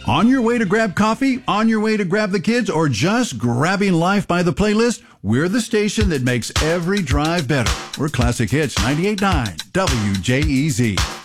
On your way to grab coffee, on your way to grab the kids, or just grabbing life by the playlist, we're the station that makes every drive better. We're Classic Hits 98.9 WJEZ.